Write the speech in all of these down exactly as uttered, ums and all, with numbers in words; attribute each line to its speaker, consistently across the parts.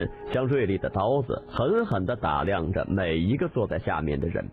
Speaker 1: 像锐利的刀子狠狠地打量着每一个坐在下面的人。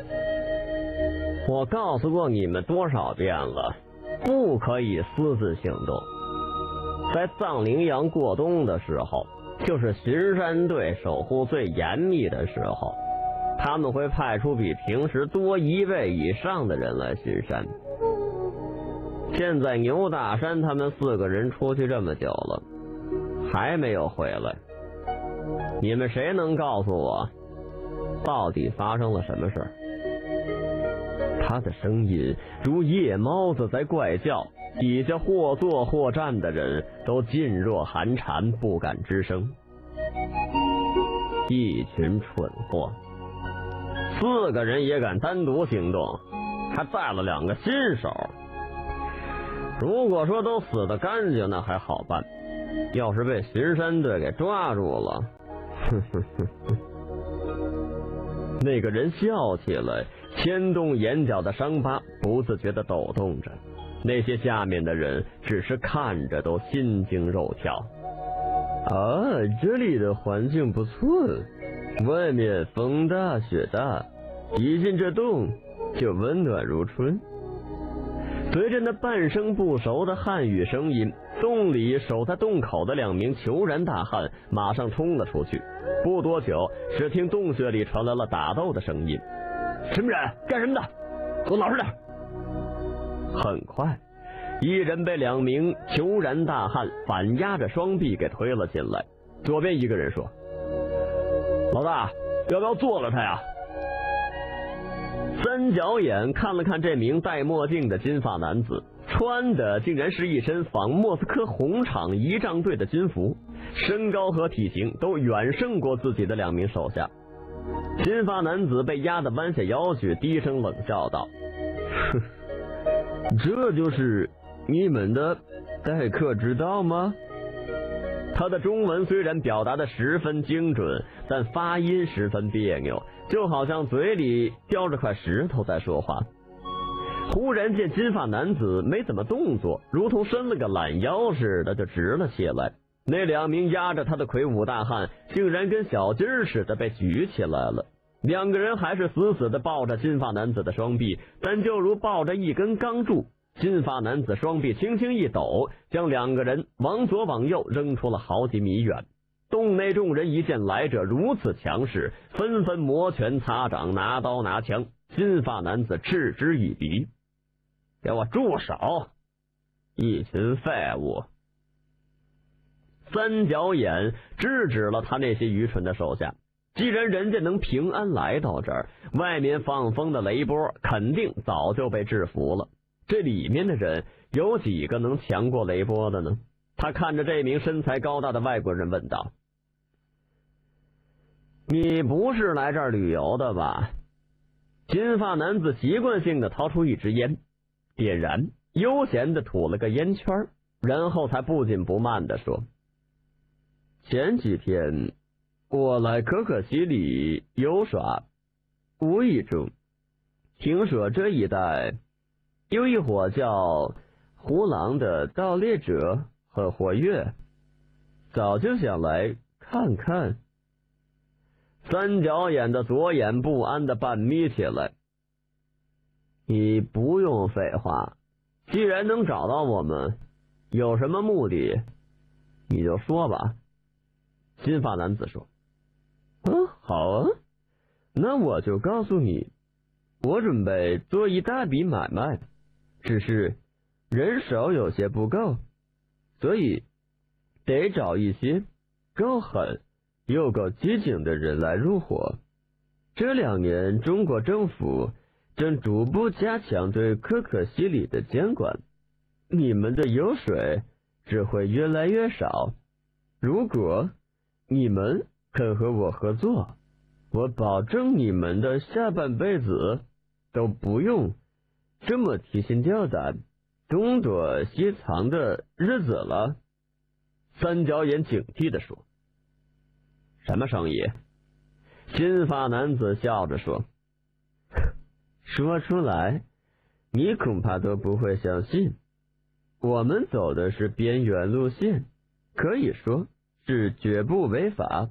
Speaker 1: 我告诉过你们多少遍了，不可以私自行动。在藏羚羊过冬的时候，就是巡山队守护最严密的时候，他们会派出比平时多一倍以上的人来巡山。现在牛大山他们四个人出去这么久了，还没有回来。你们谁能告诉我，到底发生了什么事？他的声音如夜猫子在怪叫，底下或坐或站的人都噤若寒蝉，不敢吱声。一群蠢货，四个人也敢单独行动，还带了两个新手。如果说都死得干净，那还好办，要是被巡山队给抓住了，哼哼哼哼。那个人笑起来，牵动眼角的伤疤不自觉地抖动着，那些下面的人只是看着都心惊肉跳。啊，这里的环境不错，外面风大雪大，一进这洞就温暖如春。随着那半生不熟的汉语声音，洞里守在洞口的两名虬髯大汉马上冲了出去。不多久，只听洞穴里传来了打斗的声音。什么人？干什么的？给我老实点！很快，一人被两名虬髯大汉反压着双臂给推了进来。左边一个人说：老大，要不要做了他呀？三角眼看了看这名戴墨镜的金发男子，穿的竟然是一身仿莫斯科红场仪仗队的军服，身高和体型都远胜过自己的两名手下。金发男子被压得弯下腰去，低声冷笑道：哼，这就是你们的待客之道吗？他的中文虽然表达的十分精准，但发音十分别扭，就好像嘴里叼着块石头在说话。忽然见金发男子没怎么动作，如同伸了个懒腰似的就直了起来。那两名压着他的魁梧大汉竟然跟小鸡儿似的被举起来了，两个人还是死死地抱着金发男子的双臂，但就如抱着一根钢柱。金发男子双臂轻轻一抖，将两个人往左往右扔出了好几米远。洞内众人一见来者如此强势，纷纷摩拳擦掌，拿刀拿枪。金发男子嗤之以鼻：给我住手！一群废物！三角眼制止了他那些愚蠢的手下。既然人家能平安来到这儿，外面放风的雷波肯定早就被制服了。这里面的人有几个能强过雷波的呢？他看着这名身材高大的外国人问道：你不是来这儿旅游的吧？金发男子习惯性的掏出一支烟，点燃，悠闲的吐了个烟圈，然后才不紧不慢的说：前几天我来可可西里游耍，无意中听说这一带有一伙叫胡狼的盗猎者很活跃，早就想来看看。三角眼的左眼不安的半眯起来。你不用废话，既然能找到我们，有什么目的你就说吧。金发男子说：嗯，好啊，那我就告诉你，我准备做一大笔买卖，只是人手有些不够，所以得找一些够狠又够机警的人来入伙。这两年中国政府正逐步加强对可可西里的监管，你们的油水只会越来越少。如果你们肯和我合作，我保证你们的下半辈子都不用这么提心吊胆、东躲西藏的日子了。三角眼警惕地说：什么生意？金发男子笑着说：说出来你恐怕都不会相信，我们走的是边缘路线，可以说是绝不违法。